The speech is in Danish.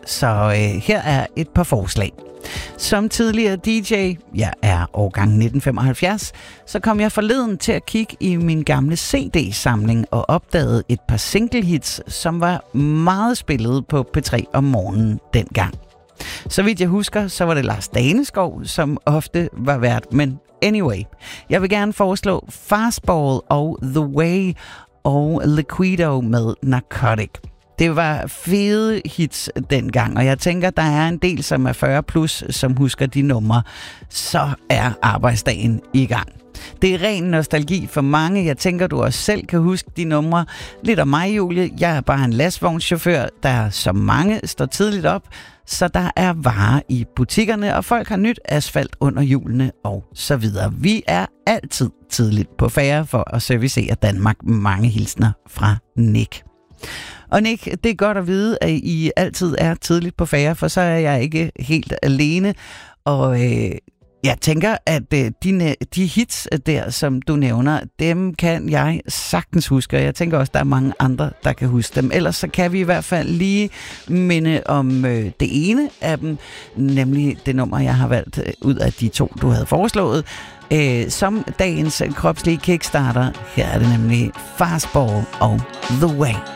Så her er et par forslag. Som tidligere DJ, jeg er årgang 1975, så kom jeg forleden til at kigge i min gamle CD-samling og opdagede et par single hits, som var meget spillet på P3 om morgenen dengang. Så vidt jeg husker, så var det Lars Daneskov, som ofte var vært, men anyway. Jeg vil gerne foreslå Fastball og The Way og Liquido med Narcotic. Det var fede hits dengang, og jeg tænker, der er en del, som er 40 plus, som husker de numre. Så er arbejdsdagen i gang. Det er ren nostalgi for mange. Jeg tænker, du også selv kan huske de numre. Lidt om mig, Julie. Jeg er bare en lastvognschauffør, der som mange står tidligt op, så der er varer i butikkerne, og folk har nyt asfalt under hjulene og så videre. Vi er altid tidligt på færre for at servicere Danmark. Mange hilsner fra Nick. Og Nick, det er godt at vide, at I altid er tidligt på færre, for så er jeg ikke helt alene. Og jeg tænker, at de hits der, som du nævner, dem kan jeg sagtens huske. Og jeg tænker også, at der er mange andre, der kan huske dem. Ellers så kan vi i hvert fald lige minde om det ene af dem, nemlig det nummer, jeg har valgt ud af de to, du havde foreslået. Som dagens kropslige kickstarter, her er det nemlig Fastball og The Way.